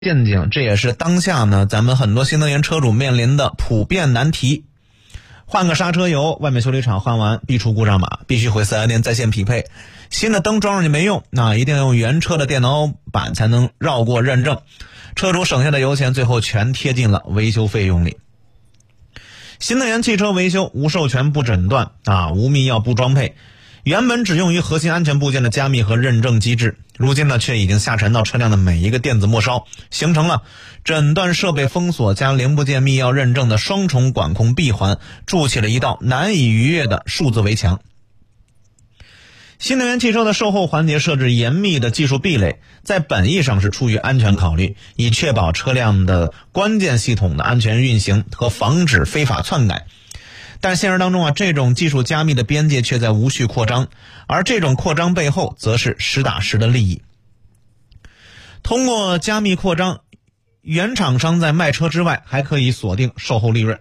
陷阱，这也是当下呢咱们很多新能源车主面临的普遍难题。换个刹车油，外面修理厂换完必出故障码，必须回4S店在线匹配。新的灯装上去没用，那一定要用原车的电脑版才能绕过认证。车主省下的油钱最后全贴进了维修费用里。新能源汽车维修无授权不诊断无密钥不装配，原本只用于核心安全部件的加密和认证机制，如今呢却已经下沉到车辆的每一个电子末梢，形成了诊断设备封锁加零部件密钥认证的双重管控闭环，筑起了一道难以逾越的数字围墙。新能源汽车的售后环节设置严密的技术壁垒，在本意上是出于安全考虑，以确保车辆的关键系统的安全运行和防止非法篡改。但现实当中这种技术加密的边界却在无序扩张，而这种扩张背后则是实打实的利益。通过加密扩张，原厂商在卖车之外还可以锁定售后利润，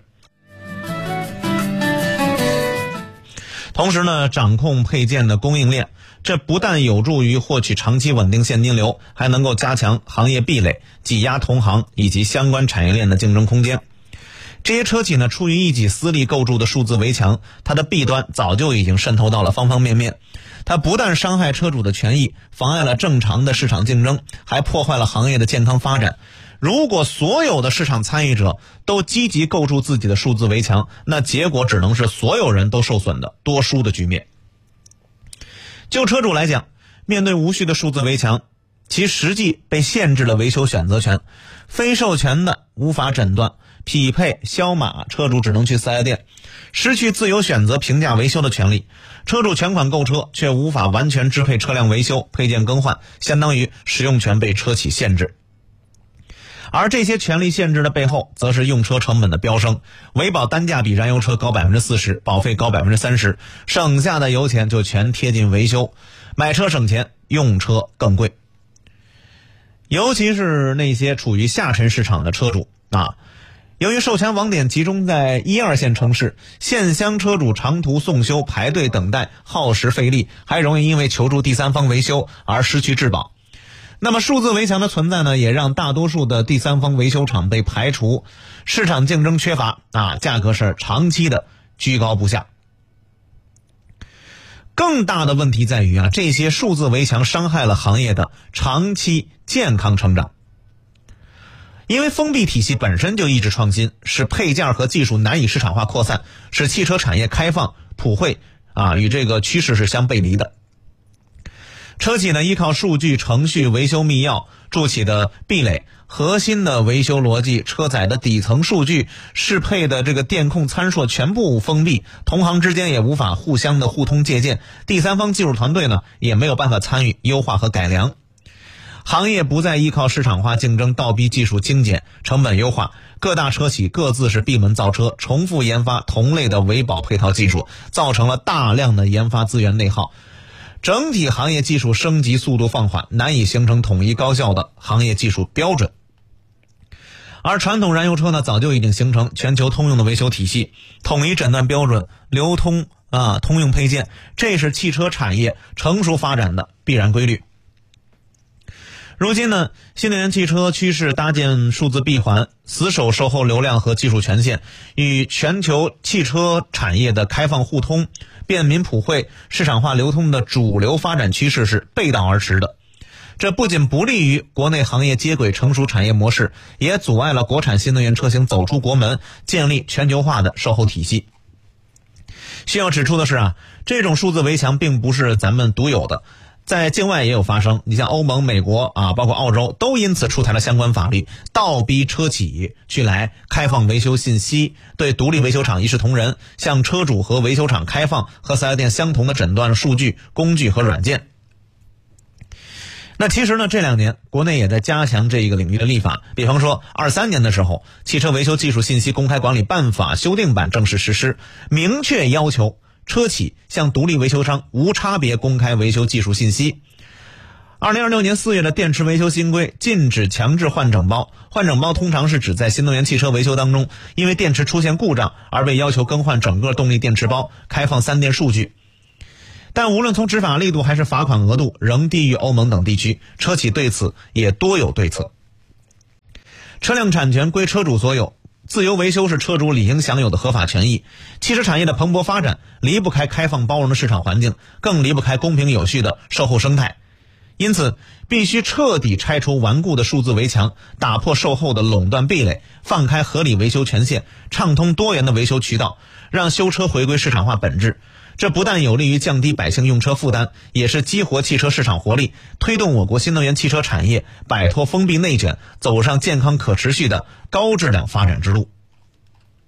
同时呢掌控配件的供应链，这不但有助于获取长期稳定现金流，还能够加强行业壁垒，挤压同行以及相关产业链的竞争空间。这些车企呢出于一己私利构筑的数字围墙，它的弊端早就已经渗透到了方方面面。它不但伤害车主的权益，妨碍了正常的市场竞争，还破坏了行业的健康发展。如果所有的市场参与者都积极构筑自己的数字围墙，那结果只能是所有人都受损的多输的局面。就车主来讲，面对无序的数字围墙，其实际被限制了维修选择权，非授权的无法诊断、匹配、销码，车主只能去4S店，失去自由选择评价维修的权利。车主全款购车，却无法完全支配车辆维修、配件更换，相当于使用权被车企限制。而这些权利限制的背后，则是用车成本的飙升，维保单价比燃油车高 40%， 保费高 30%， 省下的油钱就全贴进维修，买车省钱，用车更贵。尤其是那些处于下沉市场的车主由于授权网点集中在1、2线城市，县乡车主长途送修排队等待，耗时费力，还容易因为求助第三方维修而失去质保。那么数字围墙的存在呢，也让大多数的第三方维修厂被排除，市场竞争缺乏价格是长期的居高不下。更大的问题在于这些数字围墙伤害了行业的长期健康成长。因为封闭体系本身就抑制创新，使配件和技术难以市场化扩散，使汽车产业开放普惠与这个趋势是相背离的。车企呢依靠数据、程序、维修密钥筑起的壁垒，核心的维修逻辑、车载的底层数据、适配的这个电控参数全部封闭，同行之间也无法互相的互通借鉴，第三方技术团队呢也没有办法参与优化和改良。行业不再依靠市场化竞争，倒逼技术精简、成本优化，各大车企各自是闭门造车，重复研发同类的维保配套技术，造成了大量的研发资源内耗。整体行业技术升级速度放缓，难以形成统一高效的行业技术标准。而传统燃油车呢，早就已经形成全球通用的维修体系，统一诊断标准，流通通用配件，这是汽车产业成熟发展的必然规律。如今呢，新能源汽车趋势搭建数字闭环，死守售后流量和技术权限，与全球汽车产业的开放互通、便民普惠、市场化流通的主流发展趋势是背道而驰的。这不仅不利于国内行业接轨成熟产业模式，也阻碍了国产新能源车型走出国门，建立全球化的售后体系。需要指出的是这种数字围墙并不是咱们独有的，在境外也有发生。你像欧盟、美国包括澳洲，都因此出台了相关法律，倒逼车企去来开放维修信息，对独立维修厂一视同仁，向车主和维修厂开放和4S店相同的诊断数据、工具和软件。那其实呢，这2年国内也在加强这一个领域的立法，比方说23年的时候，汽车维修技术信息公开管理办法修订版正式实施，明确要求车企向独立维修商无差别公开维修技术信息。2026年4月的电池维修新规禁止强制换整包，换整包通常是指在新能源汽车维修当中，因为电池出现故障而被要求更换整个动力电池包，开放3电数据。但无论从执法力度还是罚款额度，仍低于欧盟等地区，车企对此也多有对策。 车辆产权归车主所有，自由维修是车主理应享有的合法权益。汽车产业的蓬勃发展离不开开放包容的市场环境，更离不开公平有序的售后生态。因此，必须彻底拆除顽固的数字围墙，打破售后的垄断壁垒，放开合理维修权限，畅通多元的维修渠道，让修车回归市场化本质。这不但有利于降低百姓用车负担，也是激活汽车市场活力，推动我国新能源汽车产业摆脱封闭内卷，走上健康可持续的高质量发展之路。